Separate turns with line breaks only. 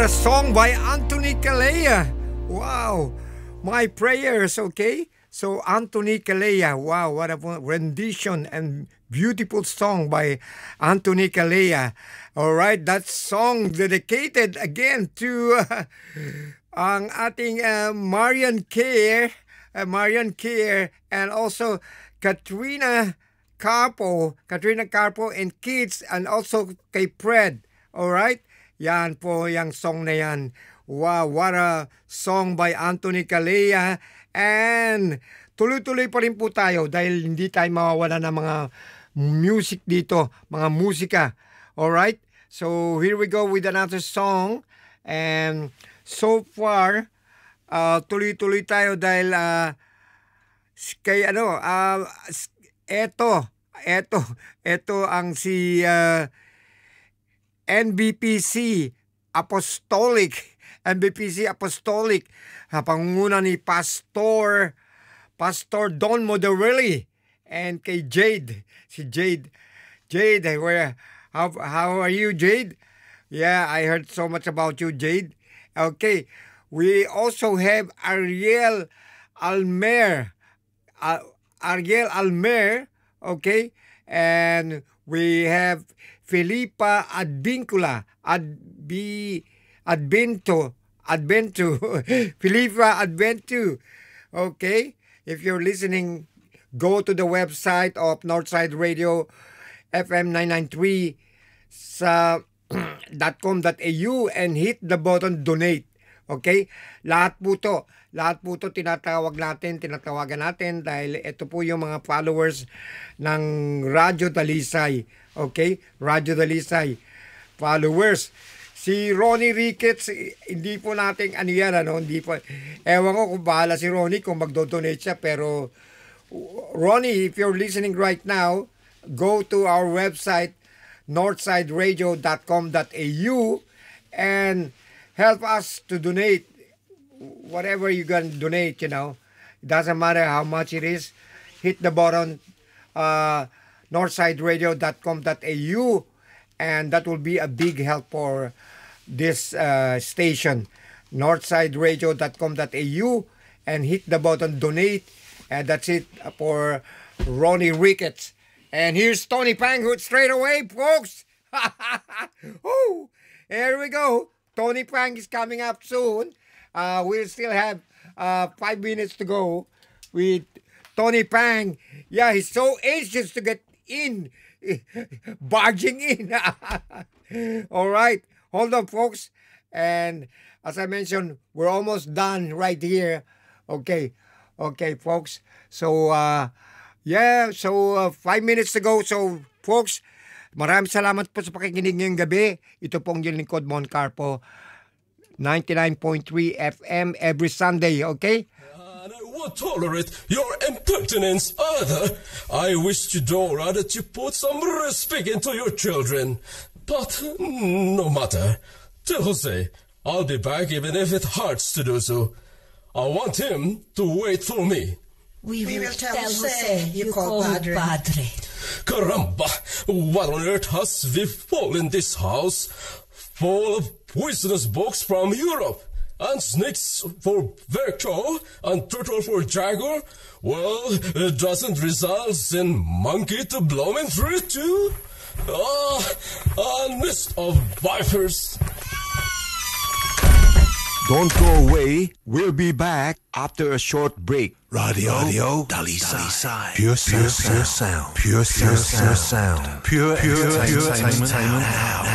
what a song by Anthony Calea. Wow. My prayers, okay? So Anthony Calea, wow, what a rendition and beautiful song by Anthony Calea. All right, that song dedicated again to ang ating Marian Care, and also Katrina Carpo and kids, and also kay Fred. All right? Yan po yung song na yan. Wow, what a song by Anthony Calea. And tuloy-tuloy pa rin po tayo dahil hindi tayo mawawala ng mga music dito, mga musika. Alright? So here we go with another song. And so far, tuloy-tuloy tayo dahil kay eto ang si NBPC Apostolic, pangunguna ni Pastor Don Moderelli, and kay Jade, si Jade, how are you, Jade? Yeah, I heard so much about you, Jade. Okay, we also have Ariel Almer, okay, and we have Felipa Adbento, Felipa Adbento. Okay, if you're listening, go to the website of Northside Radio FM 993 sa .com.au and hit the button donate. Okay, lahat po to tinatawagan natin dahil ito po yung mga followers ng Radyo Dalisay. Okay, Radyo Dalisay followers. Si Ronnie Ricketts, hindi po natin hindi po. Ewan ko kung bahala si Ronnie kung magdo-donate siya, pero Ronnie, if you're listening right now, go to our website northsideradio.com.au and help us to donate whatever you can donate, It doesn't matter how much it is. Hit the button northsideradio.com.au, and that will be a big help for this station, northsideradio.com.au, and hit the button donate, and that's it for Ronnie Ricketts. And here's Tony Pang straight away, folks. Ooh, here we go. Tony Pang is coming up soon. We'll still have 5 minutes to go with Tony Pang. Yeah, he's so anxious to get in, barging in. All right, hold on, folks. And as I mentioned, we're almost done right here. Okay, folks. So, 5 minutes to go. So, folks, maraming salamat po sa pakikinig ngayong gabi. Ito pong yung lingkod, Mon Carpo, 99.3 FM every Sunday, okay?
And I won't tolerate your impertinence either. I wish to Dora that you put some respect into your children. But no matter. Tell Jose I'll be back even if it hurts to do so. I want him to wait for me.
We will tell Jose you call Padre.
Caramba! What on earth has befallen this house? Full of poisonous bugs from Europe, and snakes for Virgo, and turtle for Jaguar. Well, it doesn't result in monkey to blooming fruit too? A nest of vipers.
Don't go away. We'll be back after a short break.
Radio Dalisay. Pure sound. Pure entertainment.